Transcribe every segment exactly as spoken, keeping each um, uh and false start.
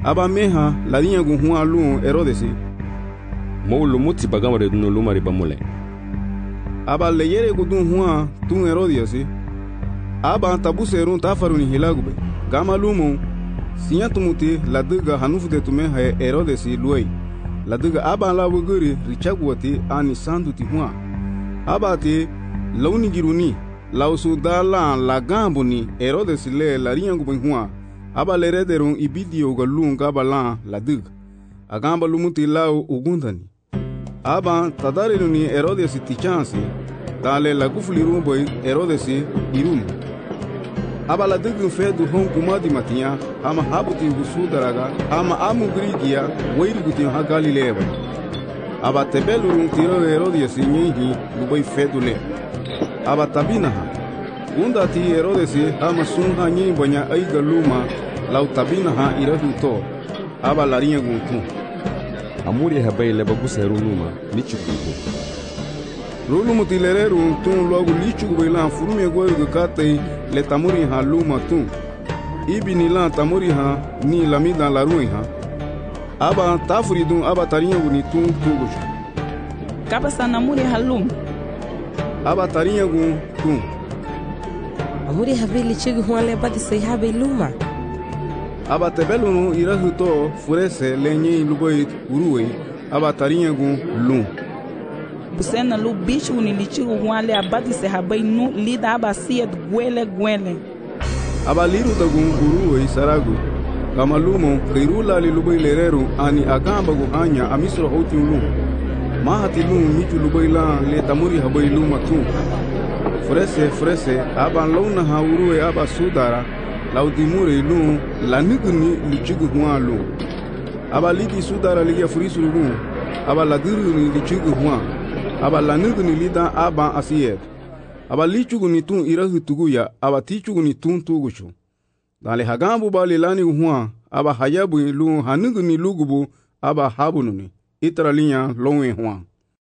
aba meha larinha gu hua lu Herodes mo lu muti bagamare dunu lumari bamule aba leyere gu dun hua tun Herodias aba tabuserun tafaruni hilagube gama lumu sinya tumuti laduga hanufude tume ha Herodes luai laduga aba la wuguri richagwati ani sanduti hua aba te launi giruni lausu dala la gambuni Herodes le larinha gu hua aba lerederun ibidio galun gabala ladug agamba lumuti lau ugundani aba tadarinu ni Herodes tichansi dale la gufliru boy Herodes irum aba ladug fedu hon kumadi matia ama habuti gusudaraga ama amu grigia weiriguti ha Galileva aba tebelurun tiro Herodes nyihi luboy fedule aba tabinaha unda ti Herodes ama sunha nyi bonya ay galuma lau tabinaha irahuto aba larinha guntu amuri habai leba guseruluma lichukuko rulumu tilereru tun logo lichuko ila furume goyo katei le tamuri ha luma tun ibini la tamuri ha ni lamida la ruiha aba tafridun aba tarinha guni tun tugush kaba sanamuri halum aba tarinha gun tun amuri habeli chigu huale badi sei habe luma aba tebelunu irahuto furese lenye luboi uruwe aba tarinha gun lum busena lu bichu ni lichigu huale abadi se habai nu lida aba siet gwele gwele aba liru tagun uruwe saragu kama lumo kirula li luboi lereru ani agamba gu hanya amisro hoti lum mahati lum michu luboi la le tamuri habai luma tu furese furese aba launa ha uruwe aba sudara laudimure lu lanigni lichigu hua lu aba lidi sudara ligia furisu lu aba ladiru ni lichigu hua aba lanigni lida aba asiyet aba lichugu ni tun irahu tuguya aba tichugu ni tun tugushu dale hagambu bali lani hua aba hayabu lu hanigni lugubu aba habununi itralinya lonwe hua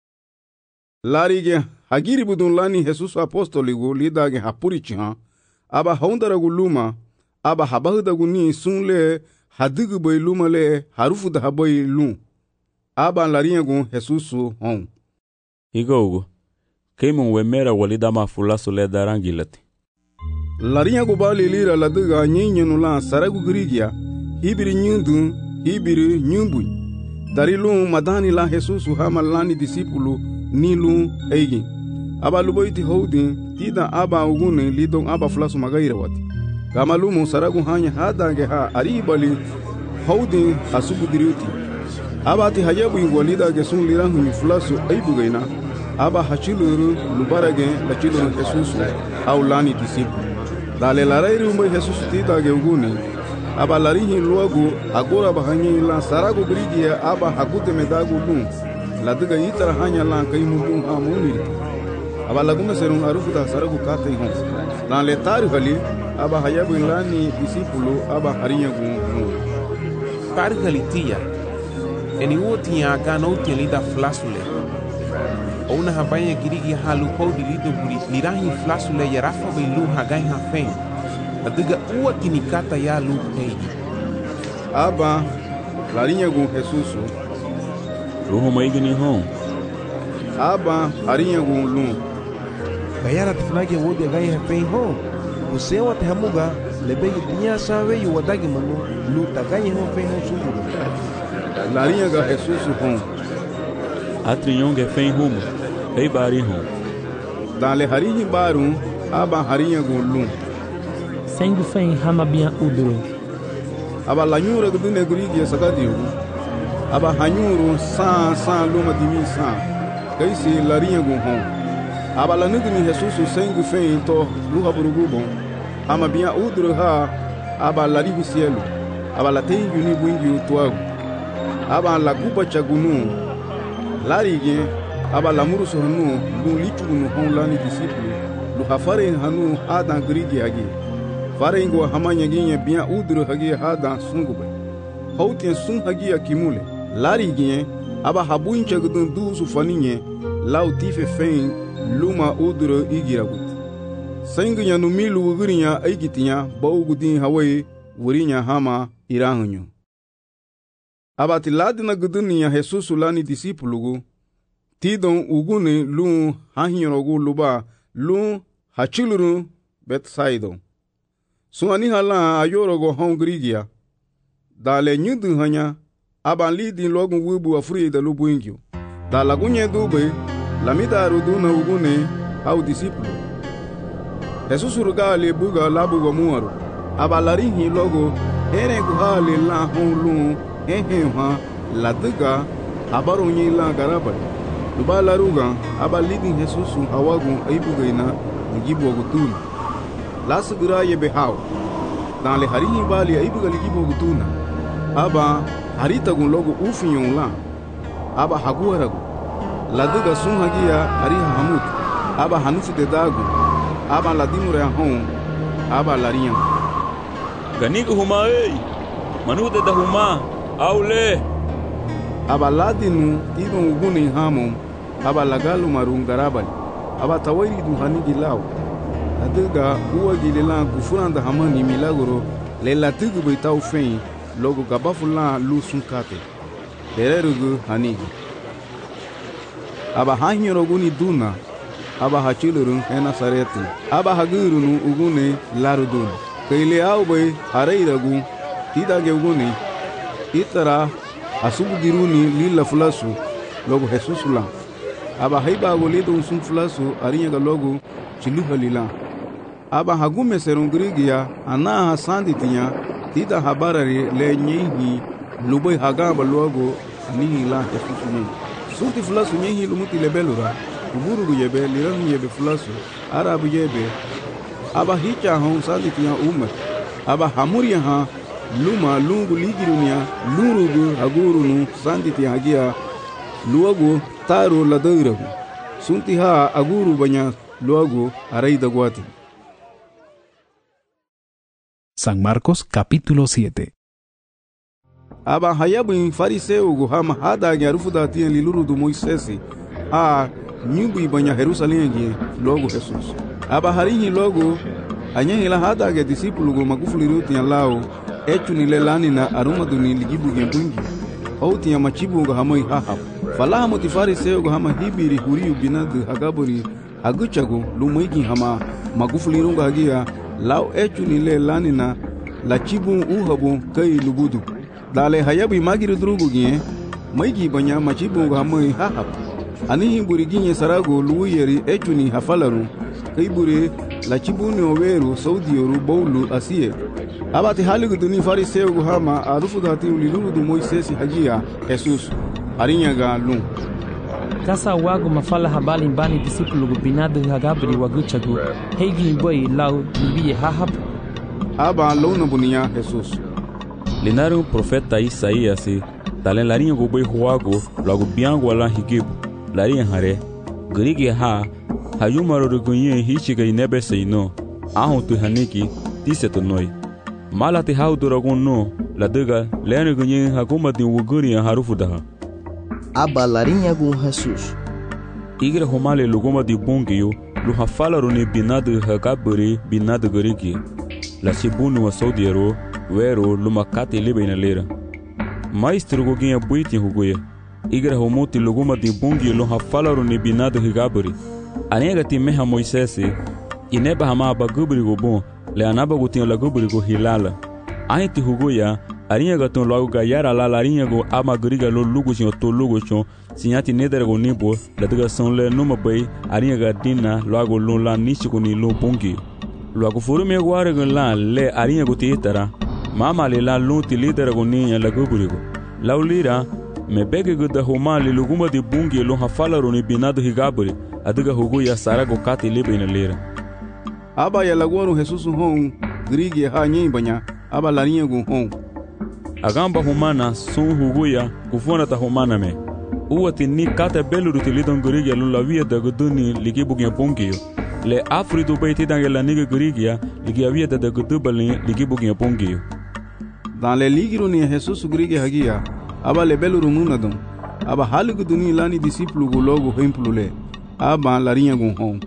larige hagiri budun lani Jesus apostoligu lidage hapurichiha aba haundaragu luma aba habahudagu ni sunle hadigu boy luma le harufu da haboy lum aba larinhagu Jesusu hon igogo keimun wemera walida mafulasu le darangilati larinhagu bali lira ladiga nyinyenu la saragu grigia hibiri nyundu hibiri nyumbui dari lum madani la Jesusu hama lani disipulu ni lum eigi aba luboiti houdin tida aba ugune lidon aba fulasu magaira wati kama lumu saragu hanya hadange ha aribali houdin hasubu diriuti aba ti hayabu ingwalida gesun lirangu ni fulasu aibugaina aba hachiluru lubarage lachiluru Jesusu au lani disipu dale larairu mbai Jesusu tida ge ugune aba larihi luagu agora bahanyi la saragu grigia aba hakute medagu lum ladiga itara hanya la kaimu lum ha muniri aba laguma serun arufu da saragu kate hon dan le tari hali aba hayabu lani disipulu aba harinha gun tari hali tia eni wotia gano lida flasule ona habaya girigi halu podi lido guri lirahi flasule yarafa belu hagai hafen adiga uwa kinikata ya lu peidi aba larinha gun Jesusu ruho maigini hon aba harinha gun lum bayara tifnage wodi gai hafen hon usewa tehamuga lebegi dinya sawe yu wadagi manu lu tagai hon fen hon sumuru larinhaga Jesusu hon atrinyonge fen rumo ei bari hon dale harihi barum aba harinha gun lum sengu fen hamabia udro aba lanyura gu negrigia sagadiu aba hanyuru sa sa luma dimi sa kaisi larinha gun hon aba lanigni Jesusu sengu fen to luha burugubon ama bia udro ha aba larihu cielo aba latengu ni bungi utuagu aba laguba chagunu larige aba lamuru sohnu lu lichugunu hon lani disiplu lu hafare hanu hadan grigi agi farengo hamanya ginya bia udro hagi hadan sungube hautien sun hagi akimule larige aba habuin chagudun dusu faninye lau tife fen luma udro igiragut senginya no milu wugurinya aigitinya baugudin hawai wurinya hama iranhunyo Abati ladina guduniya Jesus lani disipulugu. Tidon ugune lu hahirogu luba lu hachiluru Bethsaido. Suani hala ayorogo hongrigia. Dale nyudu hanya aban lidin logun wubu afri da lubu ingyo. Da lagunye dube lamida ruduna ugune au disipulu. Jesus urugale buga labu gomuaru. Abalarihi logo ere guhale la honlu hehe ha laduga abarunyi la garabal. Luba laruga abalidin Jesus hawagun aibugaina ngibu ogutuna. La segera ye behau. Dans le harihi bali aibuga ligibu ogutuna. Aba harita gun logo ufiyon la. Aba haguaragu. Laduga sun hagia ariha hamut. Aba hanufu de dagu. Aba ladimure hon. Aba lariyan. Ganigo huma ei. Manude da huma. Aule. Aba ladinu idon ugune hamon. Aba lagalu marun garabali. Aba tawiri du hanigi lao. Laduga uwa gilelan kufuranda hamani milagro. Le latugu beitau fein. Logo gabafula lu sunkate. Dererugu hanigi. Aba hanyiroguni duna. Aba hachilurun ena sareti. Aba hagurunu ugune larudun. Kaile aube hareiragu. Tidage ugune. Itara asubu diruni lila fulasu. Logo Jesus la. Aba haiba agolido usun fulasu ariyaga logo chiluha lila. Aba hagume serungrigia ana hasandi tinya. Tida habarari le nyehi lubai hagaba logo anihi la Jesus ni. Sunti fulasu nyehi lumuti lebelura. Uburu yebe liran yebe fulasu. Arabu yebe. Aba hicha hon sandi tinya umat. Aba hamuria ha luma lungu ligirunia lurugu agurunu sandi tinya hagia. Luago taro ladairagu. Sunti ha aguru banya luago araida guati. San Marcos capítulo siete. Aba hayabin fariseu guhama hada garufu datien liluru do Moisés a nyubi banya Jerusalém gie logo Jesus. Aba harihi logo anyen la hada ge discípulo go magufuliru tian lao echu ni lelani na aruma do ni ligibu gembungi ou tian machibu go hamoi haha. Fala mo ti fariseu go hama hibiri huriu binad hagaburi aguchago lumaigi hama magufuliru go hagia lao echu ni lelani na la chibun uhabu kai lubudu. Dale hayabi magiru drugu gie maigi banya machibu go hamoi haha. Anihi buriginye sarago luuyeri echuni hafalaru kaibure la chibuni oweru saudioru bowlu asiye. Abati haligu duni fariseu guhama arufu dati uliluru du Moisés hagia Jesus arinyaga lum. Kasa wago mafala habali mbani disipulu binadu hagabri waguchagu heigi boy lau bibiye hahab. Aba lona bunia Jesus. Linaru profeta Isaías talen larinha go boi huago logo biango ala higibu. Larinha hare grige ha hayumaro rugunye hichiga inebe seino ahon tu haniki tiseto noi malati hau duragon no ladaga lene gunye hakuma din wuguri harufu daha. Aba larinha gun Jesus. Igre homale lugoma di bongio lu hafala rune binadu hagaburi binadu grige la sibunu wa saudiero wero lumakati libe lera maestro goginha buiti hugoye. Igra homoti luguma di bungi lo hafalaru ni binado higaburi. Anega ti meha Moisés ineba hama bagubri go bon le anaba go tin lagubri go hilala. Ai ti hugoya arinha gaton logo gayara la larinha go amagriga lo lugo sin to lugo chon sinyati nedere go nibo la daga son le numa bay arinha gadina logo lo la nichi go ni lo bungi. Logo forume go arega la le arinha go titara mama le la lo ti lidere go ni lagubri go. Laulira me bege guda homali luguma di bungi lo hafalaru ni binado higaburi adiga hugu ya sarago kati libe ina lera. Aba ya laguaru Jesus hon grigi ha nyimbanya aba larinha gun hon. Agamba humana sun hugu ya kufuna ta humana me. Uwa tini kata beluru tilidon grigi lo la via da guduni ligibu gen bungi yo. Le afridu beiti dange la niga grigi ya ligi avia da gudubali ligibu gen bungi yo. Dans le ligiru ni Jesus grigi hagia aba lebeluru munadon aba haligu duni lani discípulo go logo hempulule aba larinha gun hon.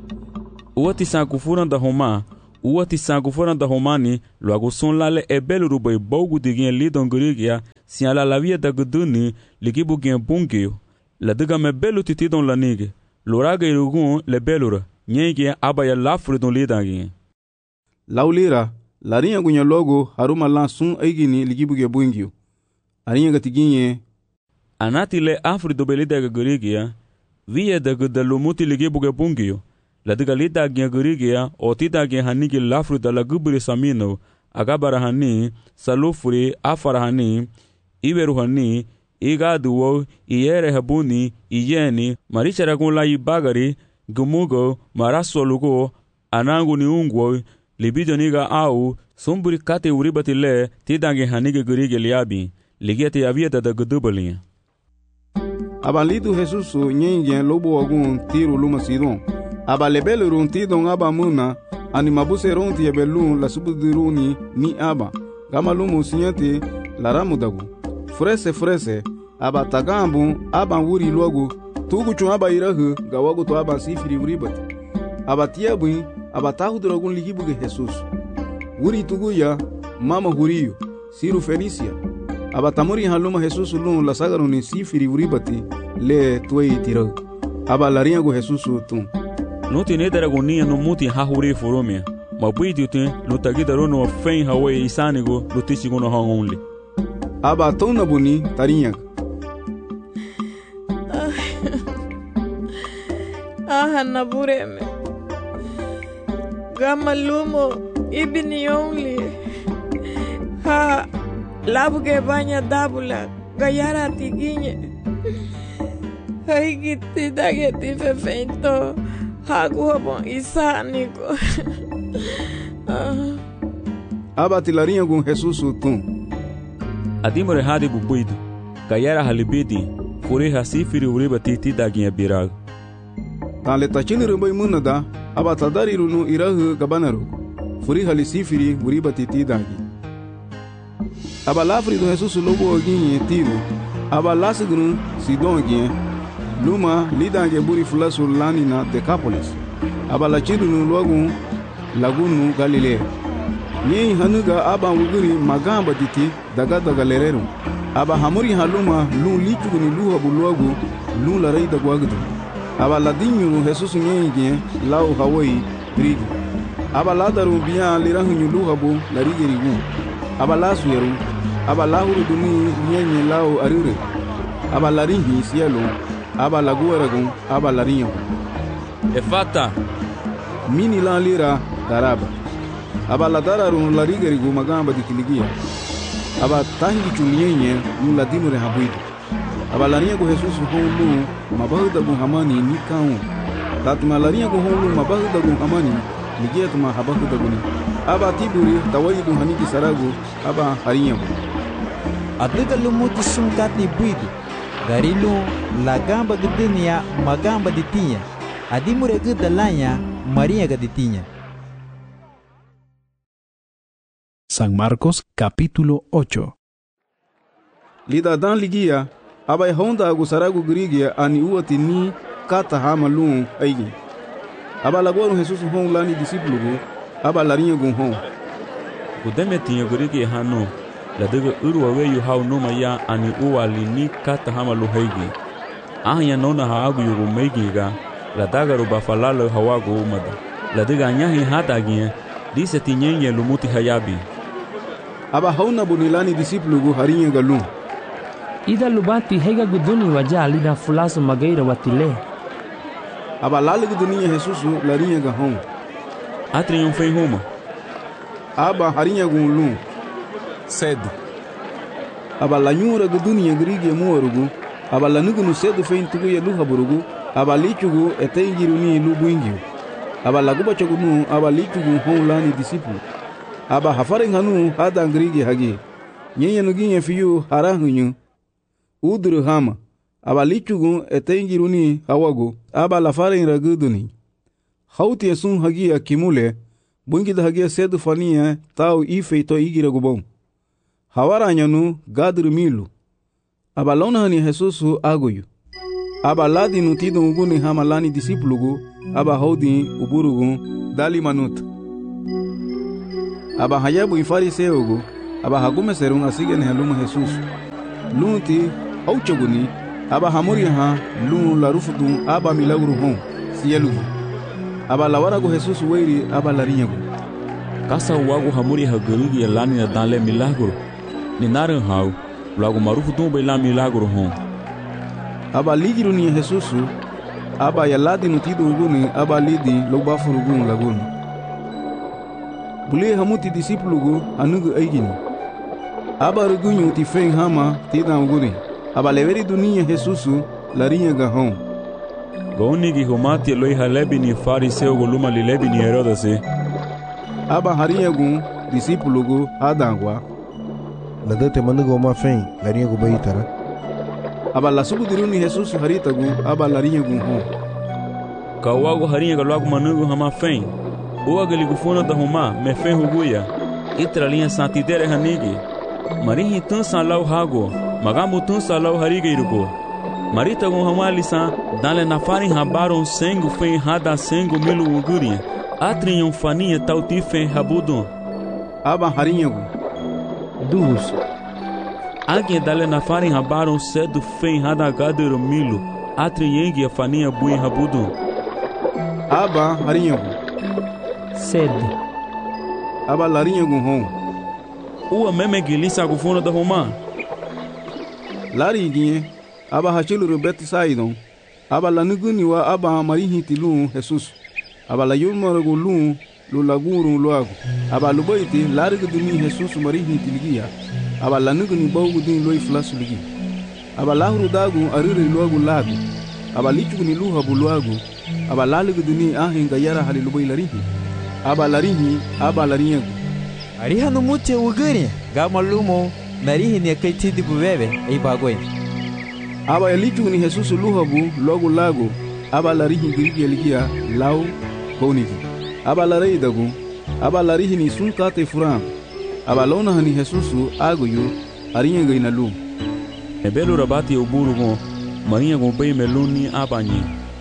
Uati sankufura da Roma, uati sankufura da Romani, logo son lale ebeluru boy bogu digin lidon grigia si ala la via da guduni ligibu gen bungio la diga me belu titi don la nige loraga irugun le belura nyege abaya lafru don lidangi laulira larinha gunya logo haruma lansun aigini ligibu ge bungio arinha gatiginye anati le afru do belida gurigia via da gudalumuti ligibu ge bungio la diga lida gen gurigia otita gen hanigi lafru da la gubri samino agabara hani salufuri afara hani iberu hani igaduwo iyere habuni iyeni marichara kun la ibagari gumugo marasolugo anangu ni ungwo libidoniga au sumburi kate uribati le tidange hanige gurige liabi ligete yavieta da gudubalinha abalidu Jesus nyengen lobo ogun tiru luma sidon abalebele run tidon abamuna animabuse ronti ebelun la subudiruni ni aba gamalumu sinyate laramudagu frese frese aba tagambu aba wuri logo tugu chu aba irahu gawagu to aba sifiri uribati aba tiabu aba tahudrogun ligibuge Jesus wuri tugu ya mama huriyo siru Felicia aba tamuri haluma Jesus lun la sagaruni sifiri uribati le tuei tiro aba laringo Jesus tun no tiene dragonia no muti hahuri foromia mabidi te no tagidaro no fen hawe isanigo no tisigo no hangonli aba tona buni tarinha ah nabureme gamalumo ibini only ha labuge banya dabula gayara tiginye haigiti dageti fefento hagu bon isanigo aba tilarinha com Jesus tun adimore hadi bubuido gayara halibidi fure hasifiri uriba titi daginha birag tale tachini rumbai munada aba tadari runu irahu gabanaru furi halisifiri uriba titi dagi aba lafri do Jesus lobo oginye tiro aba lasigunu sidongie luma lidange buri fulasu lani na Decapolis aba lachidunu logu lagunu Galilea ni hanuga aba wuguri magamba diti daga daga lerero aba hamuri haluma lu lichuguni luha bulogu lu la reida gwagdu aba ladinyu Jesus nyenge lau hawai brigi aba ladaru biya lirahunyu luha bu larigerigu aba lasu yeru aba lahuru duni nyenye lau arure aba laringi sielo aba laguaragun aba larinho efata mini la lira daraba aba la dararun larigerigu magamba dikiligia aba tangi chunyenye nu ladino re habuido aba larinha go Jesus holu mabahuda gu hamani ni kaun tatma larinha go holu mabahuda gu hamani nigia tuma habahuda guni aba tiburi tawaidu haniki saragu aba harinha adiga lumuti sumkati buido garilu lagamba gedenia magamba ditinha adimure gedalanya maria gaditinha. San Marcos capítulo ocho. Lida dan ligia abai honda agusaragu grigia ani uati ni kata hamalun aigi aba lagoru Jesus hon lani discípulo aba larinha gun hon udeme tinha grigia hano la daga urwa weyu hau noma ya ani uwali ni kata hamalu haigi ahya nona haagu yugo meigiga la daga ruba falalo hawago umada la daga nyahi hatagia dise tinyenye lumuti hayabi aba hauna bunilani discípulo gu harinha galun ida lubati hega guduni waja lida fulaso magaira watile aba lali gudunia Jesus larinha ga hon atri um fei homa aba harinha gun lun cedo aba lanyura gudunia grige muorugu aba lanugunu cedo fein tugu ya luha burugu aba lichugu etengiruni lubuingio aba laguba chagunu aba lichugu hon lani discípulo aba hafaren hanu hada grige hagi nyenye nuginye fiyu harahunyu udru hama aba lichugu etengiruni hawago aba lafaren raguduni hauti esun hagi akimule bungida hagi cedo fania tau ifeito igira gubon hawaranyanu gadru milu aba lonahani Jesus agoyu aba ladi nutido uguni hama lani discípulo aba hodi uburugu dali manut aba hayabu ifariseugo aba hagume serun asigen haluma Jesus lunti auchoguni aba hamuri ha lun la rufudu aba milagro hon sielugi aba lawarago Jesus weiri aba larinyago kasa wago hamuri ha gerigi ya lani na danle milagro ni naran hau lago marufudu be la milagro hon aba ligiru ni Jesus aba yaladi nutido uguni aba lidi logba furugun lagun bule hamuti disiplugo anugu aigini aba rugunyu ti fen hama ti da uguni aba leveri dunia Jesus larinha gahon goni gi homati loi halebi ni fariseu goluma lilebi ni Herodase aba harinha gun disiplugo adangwa ladate manugo ma fen larinha go baitara aba la subu diruni Jesus harita gu aba larinha gun hon kawago harinha galago manugo hama fen o gali gufona da homa me fen huguya itralinha santidere hanigi marihi tun salau hago magamu tun salau harige irugo marita gon hamali sa dale nafari habaron sengu fen hada sengu milu uguri atrinham faninha tauti fen habudon aba harinha gu dus alguém dale nafari habaron cedo fen hada gadero milu atrinhengi faninha bui habudon aba harinha gu sed aba larinha gu hon ua meme gilisa gufona da Roma lari ginye aba hachelu robet saidon aba lanuguni wa aba marihi tilu Jesus aba la yulmoro gulu lu laguru luago aba lubaiti lari guduni Jesus marihi tilgia aba lanuguni bawgu din loi flasuligi aba lahuru dagu arire luago lago aba lichuguni luha buluago aba laliguduni ahinga yara hali lubai larihi aba larihi aba larinyago ariha no mute uguri gama lumo narihi ne kai tidi bubebe ei bagoi aba yalichuguni Jesus luhabu logo lago aba larihi girigi eligia lau bonigi aba larei dagu aba larihi ni sunkate furan aba lona hani Jesus agoyo arinyago inalu ebelo rabati uburugo marinha go bei meluni abanyi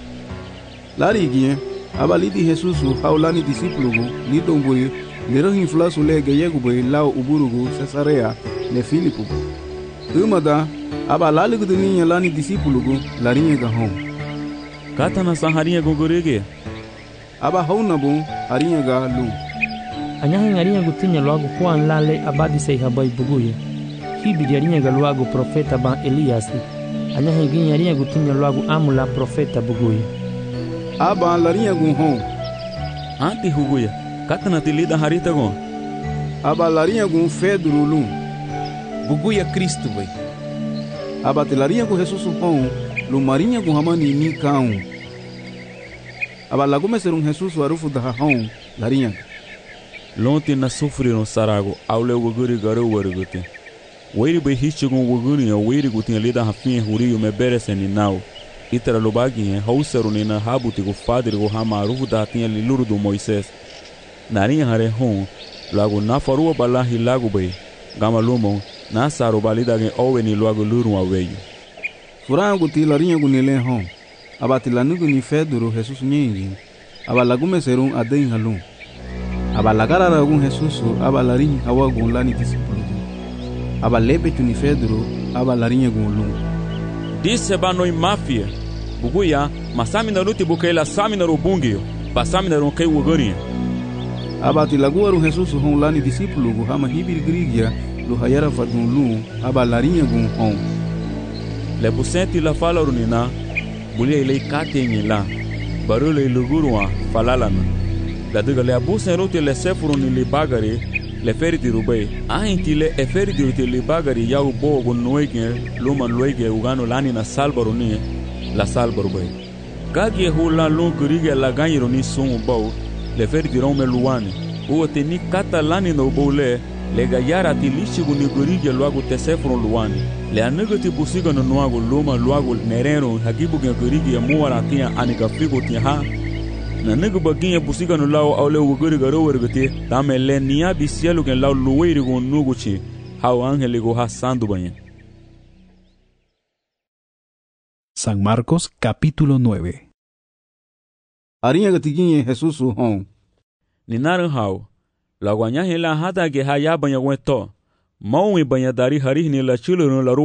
lari gie aba lidi Jesus haulani disiplugo lidongoye lirohin flasu lege yegubo lao uburugo Cesarea le Filipo umada aba laligu dunia lani disiplugo larinha gahon katana saharinha gogorege aba haunabo arinha ga lu anyahin arinha gutinya logo kuan lale abadi sei habai buguye hibi arinha ga logo profeta ban Elias anyahin gin arinha gutinya logo amula profeta buguye aba larinha gun hon anti huguya katana tilida harita gon aba larinha gun Pedro lum buguya Cristo vai aba tilarinha gun Jesus hon lu marinha gun hamani ni kaun aba lagume ser um Jesus warufu da hon larinha lonte na sofreram sarago aule woguri garo warugute weiri be hichigun woguri ya weiri gutin lida hafin huriyo me bereseni nau itara lobagin hauseruni na habuti go fadri go hamarufu da tinha liluru do Moisés narinha hare hon lago na farua balahi lago be gama lumo na saro balida gen oweni lago luru aweyo furango ti larinha gunele hon aba tilanugo ni Pedro Jesus nyingi aba lagume serum adein halum aba lagarara gun Jesus aba larinha hawa gun lani disipulu aba lebe tuni Pedro aba larinha gun lum disse banoi mafia buguya masami na luti bukaila sami na rubungio basami na ronkai wogorinha aba tilaguaru Jesus hon lani disipulu gu hama hibir grigia lu hayara fadun lu aba larinha gun hon le busenti la fala runina bulia ile katengi la barule lugurwa falalana la diga le abusen rote le sefuruni le bagari le feriti rubai ainti le eferiti rote le bagari yau bogo noige luma loige ugano lani na salbaruni la salbarbai kage hula lo kurige la ganyiro ni sumu bau le feriti rome luani o teni katalani no bole le gayara ti lishigu ni kurige luago te sefurun luani le anegoti busiga no nuago luma luago nerero hagibu ge kurige muara tia anika figo tia ha na negu baginha busiga no lao aule wogori garo wergete tame le nia bisielo gen lao luweiri go nuguchi hau angele go hasando banha. San Marcos capítulo nueve. Arinha gatiginha Jesus hon ninaran hau la guanya hela hada ge haya banha weto mau banha dari hari ni la chulo no la